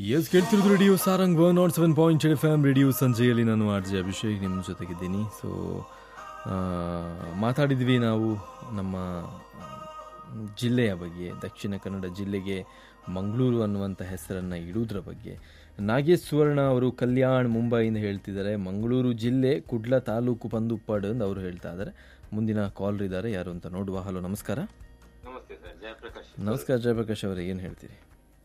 S ಕೇಳ್ತಿರೋದು radio Sarang 107.8 FM radio ಸಂಜೆಯಲ್ಲಿ ನಾನು R J Abhishek ನಿಮ್ಮ ಜೊತೆಗಿದ್ದೀನಿ. ಸೊ ಮಾತಾಡಿದ್ವಿ ನಾವು ನಮ್ಮ ಜಿಲ್ಲೆಯ ಬಗ್ಗೆ, ದಕ್ಷಿಣ ಕನ್ನಡ ಜಿಲ್ಲೆಗೆ ಮಂಗಳೂರು ಅನ್ನುವಂಥ ಹೆಸರನ್ನು ಇಡುವುದರ ಬಗ್ಗೆ. ನಾಗೇಶ್ ಸುವರ್ಣ ಅವರು ಕಲ್ಯಾಣ್ ಮುಂಬೈಯಿಂದ ಹೇಳ್ತಿದ್ದಾರೆ, ಮಂಗಳೂರು ಜಿಲ್ಲೆ ಕುಡ್ಲ ತಾಲೂಕು ಪಂದುಪ್ಪಾಡು ಅಂತ ಅವರು ಹೇಳ್ತಾ ಇದ್ದಾರೆ. ಮುಂದಿನ ಕಾಲರ್ ಇದ್ದಾರೆ, ಯಾರು ಅಂತ ನೋಡುವ. ಹಲೋ, ನಮಸ್ಕಾರ. ನಮಸ್ತೆ ಸರ್, ಜಯಪ್ರಕಾಶ್. ನಮಸ್ಕಾರ ಜಯಪ್ರಕಾಶ್ ಅವರೇ, ಏನು ಹೇಳ್ತೀರಿ?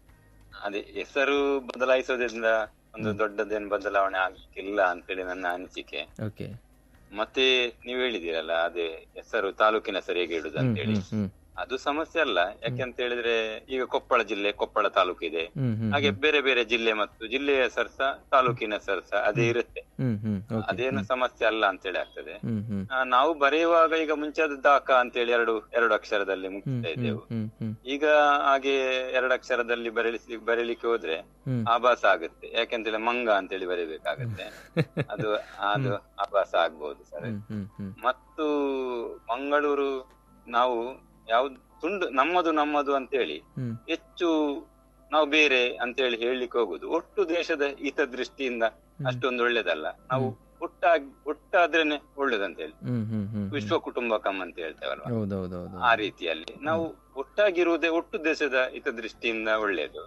ಅದೇ ಹೆಸರು ಬದಲಾಯಿಸೋದ್ರಿಂದ ಒಂದು ದೊಡ್ಡದೇನು ಬದಲಾವಣೆ ಆಗ್ಲಿಕ್ಕಿಲ್ಲ ಅಂತೇಳಿ ನನ್ನ ಅನಿಸಿಕೆ. ಓಕೆ. ಮತ್ತೆ ನೀವು ಹೇಳಿದಿರಲ್ಲ, ಅದೇ ಹೆಸರು ತಾಲೂಕಿನ ಹೆಸರು ಹೇಗೆ ಇಡುದು ಅಂತೇಳಿ, ಅದು ಸಮಸ್ಯೆ ಅಲ್ಲ. ಯಾಕೆಂತ ಹೇಳಿದ್ರೆ ಈಗ ಕೊಪ್ಪಳ ಜಿಲ್ಲೆ, ಕೊಪ್ಪಳ ತಾಲೂಕು ಇದೆ. ಹಾಗೆ ಬೇರೆ ಬೇರೆ ಜಿಲ್ಲೆ ಮತ್ತು ಜಿಲ್ಲೆಯ ಸರ್ಸ, ತಾಲೂಕಿನ ಸರ್ಸ ಅದೇ ಇರುತ್ತೆ. ಅದೇನು ಸಮಸ್ಯೆ ಅಲ್ಲ ಅಂತೇಳಿ ಆಗ್ತದೆ. ನಾವು ಬರೆಯುವಾಗ ಈಗ ಮುಂಚೆದ ದಾಕ ಅಂತೇಳಿ ಎರಡು ಅಕ್ಷರದಲ್ಲಿ ಮುಗಿಸ್ತಾ ಇದ್ದೆವು. ಈಗ ಹಾಗೆ 2 ಅಕ್ಷರದಲ್ಲಿ ಬರೀಲಿಕ್ಕೆ ಹೋದ್ರೆ ಆಭಾಸ ಆಗುತ್ತೆ. ಯಾಕೆಂತೇಳಿ ಮಂಗ ಅಂತೇಳಿ ಬರೀಬೇಕಾಗತ್ತೆ. ಅದು ಆಭಾಸ ಆಗ್ಬಹುದು ಸರ್. ಮತ್ತು ಮಂಗಳೂರು ನಾವು ಯಾವ್ದು ತುಂಡು ನಮ್ಮದು ಅಂತೇಳಿ ಹೆಚ್ಚು ನಾವು ಬೇರೆ ಅಂತೇಳಿ ಹೇಳಲಿಕ್ಕೆ ಹೋಗುದು ಒಟ್ಟು ದೇಶದ ಹಿತದೃಷ್ಟಿಯಿಂದ ಅಷ್ಟೊಂದು ಒಳ್ಳೇದಲ್ಲ. ನಾವು ಒಟ್ಟಾದ್ರೇನೆ ಒಳ್ಳೇದಂತೇಳಿ ವಿಶ್ವ ಕುಟುಂಬಕಂ ಅಂತ ಹೇಳ್ತೇವಲ್ವಾ, ಆ ರೀತಿಯಲ್ಲಿ ನಾವು ಒಟ್ಟಾಗಿರುವುದೇ ಒಟ್ಟು ದೇಶದ ಹಿತದೃಷ್ಟಿಯಿಂದ ಒಳ್ಳೇದು.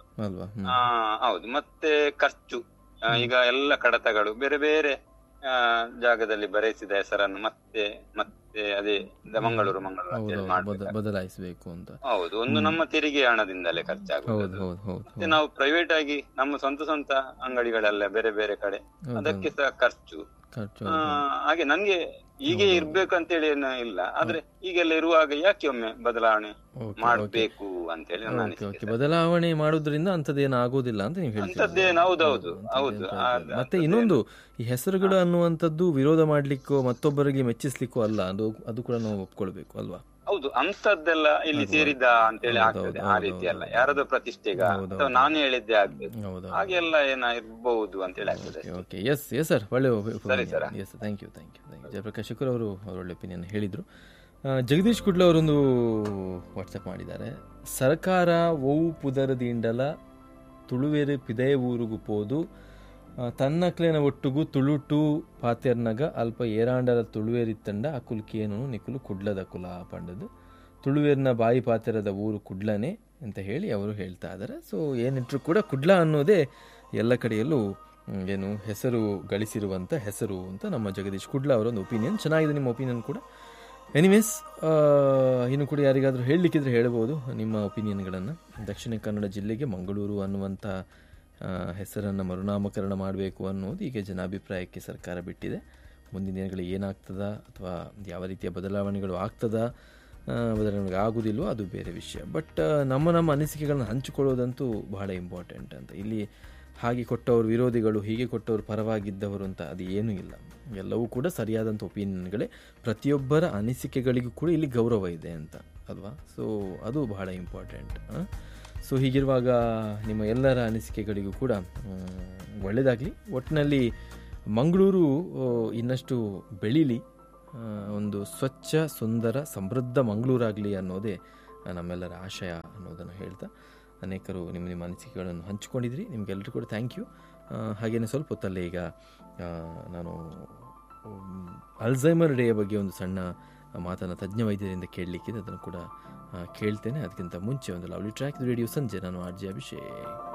ಹೌದು. ಮತ್ತೆ ಖರ್ಚು, ಈಗ ಎಲ್ಲ ಕಡತಗಳು ಬೇರೆ ಬೇರೆ ಜಾಗದಲ್ಲಿ ಬರೆಸಿದ ಹೆಸರನ್ನು ಮತ್ತೆ ಅದೇ ಮಂಗಳೂರು ಬದಲಾಯಿಸಬೇಕು ಅಂತ. ಹೌದು, ಒಂದು ನಮ್ಮ ತೆರಿಗೆ ಹಣದಿಂದಲೇ ಖರ್ಚಾಗುವುದು. ಮತ್ತೆ ನಾವು ಪ್ರೈವೇಟ್ ಆಗಿ ನಮ್ಮ ಸ್ವಂತ ಅಂಗಡಿಗಳೆಲ್ಲ ಬೇರೆ ಬೇರೆ ಕಡೆ, ಅದಕ್ಕೆ ಸಹ ಖರ್ಚು. ಹಾಗೆ ನನ್ಗೆ ಹೀಗೆ ಇರ್ಬೇಕಂತೇಳಿ ಏನೂ ಇಲ್ಲ, ಆದ್ರೆ ಈಗೆಲ್ಲ ಇರುವಾಗ ಯಾಕೆ ಒಮ್ಮೆ ಬದಲಾವಣೆ ಮಾಡ್ಬೇಕು ಅಂತೇಳಿ ನನ್ನ ಅನಿಸಿಕೆ. ಬದಲಾವಣೆ ಮಾಡೋದ್ರಿಂದ ಅಂತದ್ದೇನು ಆಗೋದಿಲ್ಲ ಅಂತ ನೀವು ಹೇಳ್ತೀರಿ. ಹೌದು. ಮತ್ತೆ ಇನ್ನೊಂದು, ಈ ಹೆಸರುಗಳು ಅನ್ನುವಂಥದ್ದು ವಿರೋಧ ಮಾಡ್ಲಿಕ್ಕೋ ಮತ್ತೊಬ್ಬರಿಗೆ ಮೆಚ್ಚಿಸ್ಲಿಕ್ಕೋ ಅಲ್ಲ, ಅದು ಕೂಡ ನಾವು ಒಪ್ಕೊಳ್ಬೇಕು ಅಲ್ವಾ? ಹೌದು, ಅಂತದ್ದೆಲ್ಲ ಇಲ್ಲಿ ಸೇರಿದ್ದ ಅಂತೇಳಿ ಆಗ್ತದೆ. ಆ ರೀತಿ ಅಲ್ಲ, ಯಾರದೋ ಪ್ರತಿಷ್ಠೆಗ ಅಥವಾ ನಾನು ಹೇಳಿದ್ದೆ ಆಗ್ಬೇಕು, ಹಾಗೆಲ್ಲ ಇರಬಹುದು ಅಂತೇಳಿ ಆಗ್ತದೆ. ಸರ್, ಒಳ್ಳೆ ಥ್ಯಾಂಕ್ ಯು ಜಯಪ್ರಕಾಶ್ ಶುಕರ್ ಅವರು ಒಳ್ಳೆ ಒಪಿನಿಯನ್ ಹೇಳಿದ್ರು. ಜಗದೀಶ್ ಕುಡ್ಲ ಅವರೊಂದು ವಾಟ್ಸಪ್ ಮಾಡಿದ್ದಾರೆ. ಸರ್ಕಾರ ಓವು ಪುದರದಿಂಡಲ ತುಳುವೇರು ಪಿದಯ ಊರುಗು ಪೋದು ತನ್ನಕ್ಲೇನ ಒಟ್ಟುಗು ತುಳುಟು ಪಾತ್ಯರ್ನಗ ಅಲ್ಪ ಏರಾಂಡರ ತುಳುವೇರಿತ್ತಂಡ ಅಕುಲ್ಕೇನು ನಿಕುಲು ಕುಡ್ಲದ ಕುಲ ಪಂಡದು ತುಳುವೇರಿನ ಬಾಯಿ ಪಾತ್ಯರದ ಊರು ಕುಡ್ಲನೆ ಅಂತ ಹೇಳಿ ಅವರು ಹೇಳ್ತಾ ಇದ್ದಾರೆ. ಸೊ ಏನಿಟ್ರು ಕೂಡ ಕುಡ್ಲ ಅನ್ನೋದೇ ಎಲ್ಲ ಕಡೆಯಲ್ಲೂ ಏನು ಹೆಸರು ಗಳಿಸಿರುವಂಥ ಹೆಸರು ಅಂತ ನಮ್ಮ ಜಗದೀಶ್ ಕುಡ್ಲ ಅವರೊಂದು ಒಪಿನಿಯನ್. ಚೆನ್ನಾಗಿದೆ ನಿಮ್ಮ ಒಪಿನಿಯನ್ ಕೂಡ. ಎನಿವೇಸ್, ಇನ್ನು ಕೂಡ ಯಾರಿಗಾದರೂ ಹೇಳಲಿಕ್ಕಿದ್ರೆ ಹೇಳ್ಬೋದು ನಿಮ್ಮ ಒಪಿನಿಯನ್ಗಳನ್ನು. ದಕ್ಷಿಣ ಕನ್ನಡ ಜಿಲ್ಲೆಗೆ ಮಂಗಳೂರು ಅನ್ನುವಂಥ ಹೆಸರನ್ನು ಮರುನಾಮಕರಣ ಮಾಡಬೇಕು ಅನ್ನೋದು ಈಗ ಜನಾಭಿಪ್ರಾಯಕ್ಕೆ ಸರ್ಕಾರ ಬಿಟ್ಟಿದೆ. ಮುಂದಿನ ದಿನಗಳು ಏನಾಗ್ತದ ಅಥವಾ ಯಾವ ರೀತಿಯ ಬದಲಾವಣೆಗಳು ಆಗ್ತದಾ, ಬದಲಾವಣೆಗಳು ಆಗೋದಿಲ್ವೋ ಅದು ಬೇರೆ ವಿಷಯ. ಬಟ್ ನಮ್ಮ ಅನಿಸಿಕೆಗಳನ್ನ ಹಂಚಿಕೊಳ್ಳೋದಂತೂ ಬಹಳ ಇಂಪಾರ್ಟೆಂಟ್ ಅಂತ. ಇಲ್ಲಿ ಹಾಗೆ ಕೊಟ್ಟವರು ವಿರೋಧಿಗಳು, ಹೀಗೆ ಕೊಟ್ಟವರು ಪರವಾಗಿದ್ದವರು ಅಂತ ಅದು ಏನೂ ಇಲ್ಲ. ಎಲ್ಲವೂ ಕೂಡ ಸರಿಯಾದಂಥ ಒಪಿನಿಯನ್ಗಳೇ. ಪ್ರತಿಯೊಬ್ಬರ ಅನಿಸಿಕೆಗಳಿಗೂ ಕೂಡ ಇಲ್ಲಿ ಗೌರವ ಇದೆ ಅಂತ ಅಲ್ವಾ? ಸೊ ಅದು ಬಹಳ ಇಂಪಾರ್ಟೆಂಟ್. ಸೊ ಹೀಗಿರುವಾಗ ನಿಮ್ಮ ಎಲ್ಲರ ಅನಿಸಿಕೆಗಳಿಗೂ ಕೂಡ ಒಳ್ಳೆಯದಾಗಲಿ. ಒಟ್ಟಿನಲ್ಲಿ ಮಂಗಳೂರು ಇನ್ನಷ್ಟು ಬೆಳೀಲಿ, ಒಂದು ಸ್ವಚ್ಛ ಸುಂದರ ಸಮೃದ್ಧ ಮಂಗಳೂರಾಗಲಿ ಅನ್ನೋದೇ ನಮ್ಮೆಲ್ಲರ ಆಶಯ ಅನ್ನೋದನ್ನು ಹೇಳ್ತಾ, ಅನೇಕರು ನಿಮ್ಮ ಅನಿಸಿಕೆಗಳನ್ನು ಹಂಚಿಕೊಂಡಿದ್ರಿ. ನಿಮಗೆಲ್ಲರೂ ಕೂಡ ಥ್ಯಾಂಕ್ ಯು. ಹಾಗೆಯೇ ಸ್ವಲ್ಪ ಹೊತ್ತಲ್ಲೇ ಈಗ ನಾನು ಅಲ್ಝೈಮರ್ ಡೇಯ ಬಗ್ಗೆ ಒಂದು ಸಣ್ಣ ಮಾತನ್ನು ತಜ್ಞ ವೈದ್ಯರಿಂದ ಕೇಳಲಿಕ್ಕಿದೆ, ಅದನ್ನು ಕೂಡ ಕೇಳ್ತೇನೆ. ಅದಕ್ಕಿಂತ ಮುಂಚೆ ಒಂದು ಲವ್ಲಿ ಟ್ರ್ಯಾಕ್ ರೇಡಿಯೋ ಸಂಜೆ. ನಾನು ಆರ್ ಜೆ ಅಭಿಷೇಕ್.